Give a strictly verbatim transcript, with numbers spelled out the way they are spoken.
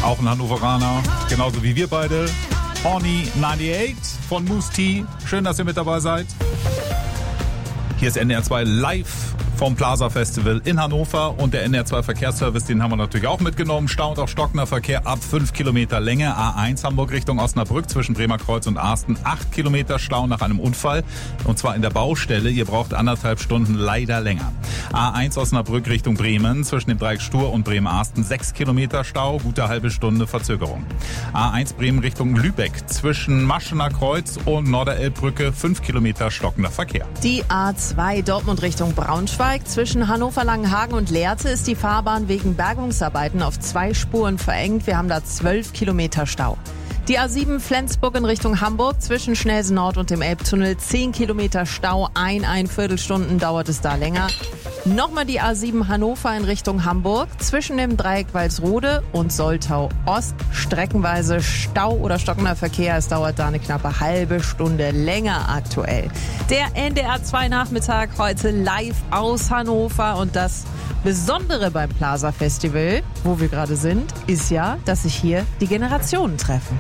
Auch ein Hannoveraner, genauso wie wir beide. Horny achtundneunzig von Moose Tea. Schön, dass ihr mit dabei seid. Hier ist N D R zwei live vom Plaza Festival in Hannover und der N D R zwei Verkehrsservice, den haben wir natürlich auch mitgenommen. Stau und auch stockender Verkehr ab fünf Kilometer Länge. A eins Hamburg Richtung Osnabrück zwischen Bremer Kreuz und Arsten. acht Kilometer Stau nach einem Unfall und zwar in der Baustelle. Ihr braucht anderthalb Stunden, leider länger. A eins Osnabrück Richtung Bremen zwischen dem Dreieck Stur und Bremen-Arsten. sechs Kilometer Stau, gute halbe Stunde Verzögerung. A eins Bremen Richtung Lübeck zwischen Maschener Kreuz und Norderelbbrücke. fünf Kilometer stockender Verkehr. Die A zwei Dortmund Richtung Braunschweig. Zwischen Hannover-Langenhagen und Lehrte ist die Fahrbahn wegen Bergungsarbeiten auf zwei Spuren verengt. Wir haben da zwölf Kilometer Stau. Die A sieben Flensburg in Richtung Hamburg zwischen Schnelsen Nord und dem Elbtunnel. zehn Kilometer Stau, ein Viertelstunden dauert es da länger. Nochmal die A sieben Hannover in Richtung Hamburg zwischen dem Dreieck Walsrode und Soltau Ost. Streckenweise Stau oder stockender Verkehr. Es dauert da eine knappe halbe Stunde länger aktuell. Der N D R zwei Nachmittag heute live aus Hannover und das Besondere beim Plaza Festival, wo wir gerade sind, ist ja, dass sich hier die Generationen treffen.